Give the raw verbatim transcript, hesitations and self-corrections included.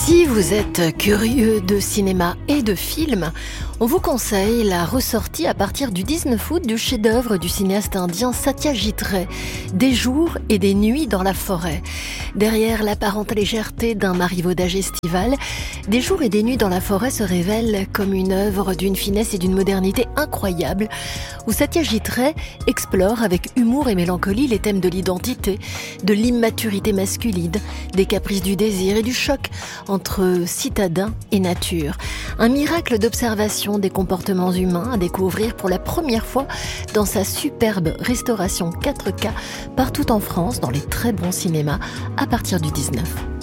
Si vous êtes curieux de cinéma et de films, on vous conseille la ressortie à partir du dix-neuf août du chef-d'œuvre du cinéaste indien Satyajit Ray, Des jours et des nuits dans la forêt. Derrière l'apparente légèreté d'un marivaudage estival, Des jours et des nuits dans la forêt se révèle comme une œuvre d'une finesse et d'une modernité incroyable, où Satyajit Ray explore avec humour et mélancolie les thèmes de l'identité, de l'immaturité masculine, des caprices du désir et du choc entre citadins et nature. Un miracle d'observation des comportements humains à découvrir pour la première fois dans sa superbe restauration quatre K partout en France dans les très bons cinémas à partir du dix-neuf.